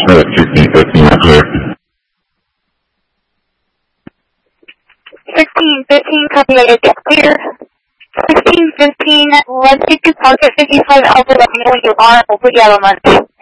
1615, clear. 1615, copy that, it's clear. 1615, let's get you parked at 55 Alpha, let me know when you are, we'll put you out on lunch.